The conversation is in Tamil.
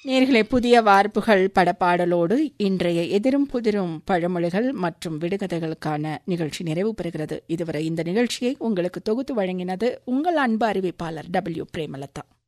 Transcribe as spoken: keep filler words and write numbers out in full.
நேர்களே, புதிய வார்ப்புகள் படப்பாடலோடு இன்றைய எதிரும் புதிரும் பழமொழிகள் மற்றும் விடுகதைகளுக்கான நிகழ்ச்சி நிறைவு பெறுகிறது. இதுவரை இந்த நிகழ்ச்சியை உங்களுக்கு தொகுத்து வழங்கினது உங்கள் அன்பு அறிவிப்பாளர் டபிள்யூ பிரேமலதா.